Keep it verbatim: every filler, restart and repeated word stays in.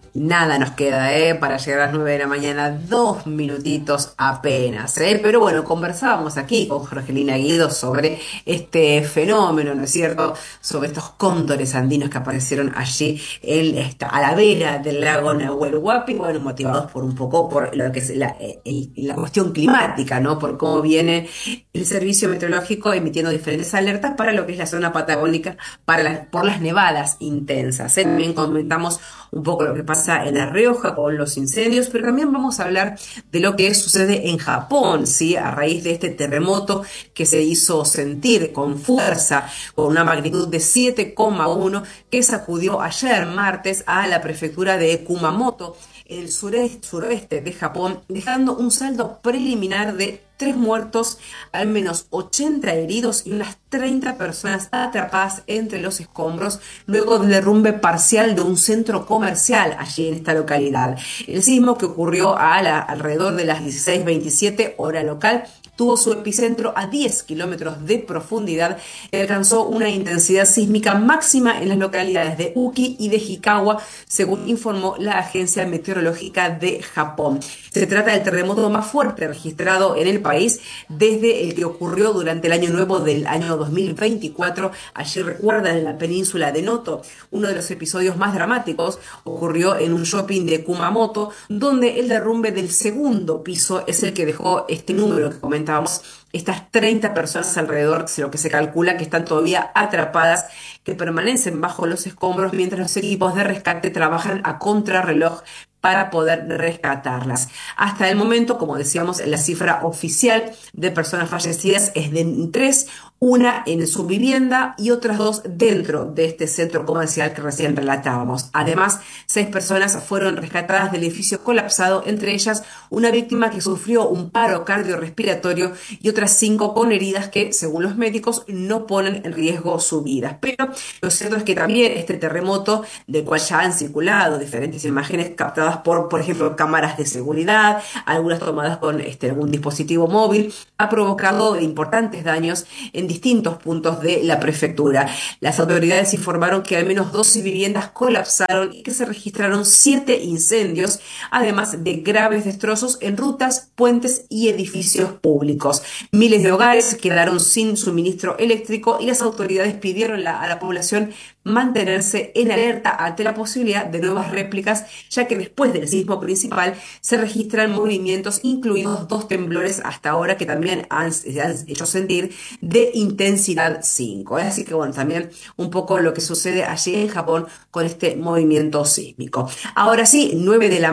Nada nos queda, ¿eh? Para llegar a las nueve de la mañana, dos minutitos apenas, ¿eh? Pero bueno, conversábamos aquí con Jorgelina Guido sobre este fenómeno, ¿no es cierto? Sobre estos cóndores andinos que aparecieron allí en esta, a la vera del lago Nahuel Huapi, bueno, motivados por un poco por lo que es la, eh, el- la cuestión climática, ¿no? Por cómo viene el servicio meteorológico emitiendo diferentes alertas para lo que es la zona patagónica, para las- por las nevadas intensas, ¿eh? También comentamos un poco lo que pasa en La Rioja con los incendios, pero también vamos a hablar de lo que sucede en Japón, ¿sí? A raíz de este terremoto que se hizo sentir con fuerza, con una magnitud de siete coma uno, que sacudió ayer martes a la prefectura de Kumamoto, en el sureste, suroeste de Japón, dejando un saldo preliminar de tres muertos, al menos ochenta heridos y unas treinta personas atrapadas entre los escombros luego del derrumbe parcial de un centro comercial allí en esta localidad. El sismo, que ocurrió a la, alrededor de las dieciséis veintisiete hora local, tuvo su epicentro a diez kilómetros de profundidad y alcanzó una intensidad sísmica máxima en las localidades de Uki y de Hikawa, según informó la Agencia Meteorológica de Japón. Se trata del terremoto más fuerte registrado en el país desde el que ocurrió durante el año nuevo del año dos mil veinticuatro. Allí recuerdan en la península de Noto. Uno de los episodios más dramáticos ocurrió en un shopping de Kumamoto, donde el derrumbe del segundo piso es el que dejó este número que comentábamos, estas treinta personas alrededor, lo que se calcula que están todavía atrapadas, que permanecen bajo los escombros mientras los equipos de rescate trabajan a contrarreloj para poder rescatarlas. Hasta el momento, como decíamos, la cifra oficial de personas fallecidas es de tres, una en su vivienda y otras dos dentro de este centro comercial que recién relatábamos. Además, seis personas fueron rescatadas del edificio colapsado, entre ellas una víctima que sufrió un paro cardiorrespiratorio y otras cinco con heridas que, según los médicos, no ponen en riesgo su vida. Pero lo cierto es que también este terremoto, del cual ya han circulado diferentes imágenes captadas por, por ejemplo, cámaras de seguridad, algunas tomadas con este, algún dispositivo móvil, ha provocado importantes daños en distintos puntos de la prefectura. Las autoridades informaron que al menos doce viviendas colapsaron y que se registraron siete incendios, además de graves destrozos en rutas, puentes y edificios públicos. Miles de hogares quedaron sin suministro eléctrico y las autoridades pidieron la- a la población mantenerse en alerta ante la posibilidad de nuevas réplicas, ya que después del sismo principal se registran movimientos, incluidos dos temblores hasta ahora que también han, se han hecho sentir de intensidad cinco. Así que bueno, también un poco lo que sucede allí en Japón con este movimiento sísmico. Ahora sí, nueve de la